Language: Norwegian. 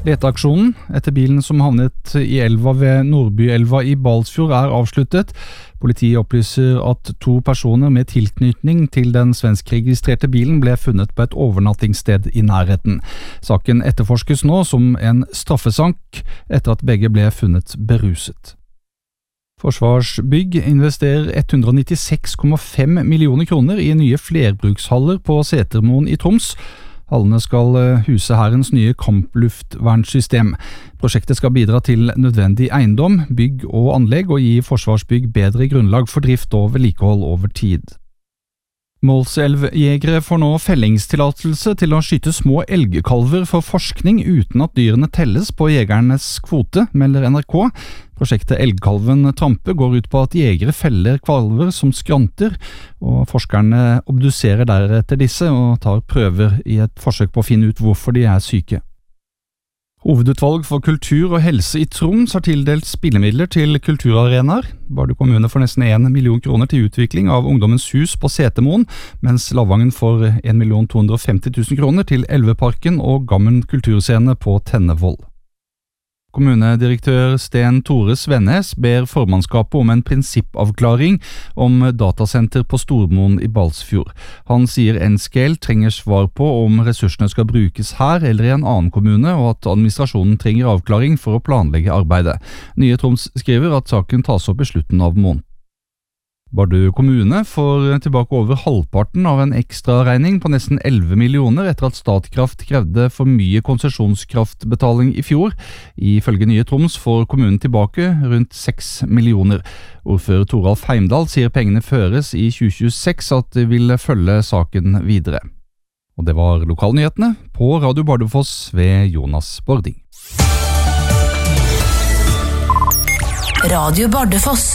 Leteaksjonen etter bilen som havnet i elva ved Nordbyelva i Balsfjord avsluttet. Politiet opplyser at 2 personer med tilknytning til den svenskregistrerte bilen ble funnet på et overnattingssted i nærheten. Saken etterforskes nå som en straffesak etter at begge ble funnet beruset. Forsvarsbygg investerer 196,5 millioner kroner i nye flerbrukshaller på Setermoen i Troms. Hallene skal huse Hærens nye kampluftvernssystem. Prosjektet skal bidra til nødvendig eiendom, bygg og anlegg og gi Forsvarsbygg bedre grunnlag for drift og vedlikehold over tid. Målselvjegere får nå fellingstillatelse til å skyte små elgkalver for forskning uten at dyrene telles på jegernes kvote, melder NRK. Prosjektet Elgkalven Trampe går ut på at jegere feller kalver som skranter, og forskerne obduserer deretter disse og tar prøver i et forsøk på å finne ut hvorfor de syke. Hovedutvalg for kultur og helse i Troms har tildelt spillemidler til kulturarenaer. Bardu kommune får nesten 1 million kroner til utvikling av Ungdommens hus på Setermoen, mens Lavangen får 1.250.000 kroner til Elveparken og Gammen kulturscene på Tennevoll. Kommunedirektør Sten Tore Svennes ber formannskapet om en prinsippavklaring om datasenter på Stormoen i Balsfjord. Han sier N-Scale trenger svar på om ressursene skal brukes her eller i en annen kommune, og at administrasjonen trenger avklaring for å planlegge arbeidet. Nye Troms skriver at saken tas opp i slutten av måneden. Bardu kommune får tilbake over halvparten av en ekstra regning på nesten 11 millioner etter at Statkraft krevde for mye konsesjonskraftbetaling i fjor. Ifølge Nye Troms får kommunen tilbake rundt 6 millioner. Ordfører Toralf Heimdal sier pengene føres i 2026, at de vil følge saken videre. Og det var lokalnyhetene på Radio Bardufoss ved Jonas Bording. Radio Bardufoss.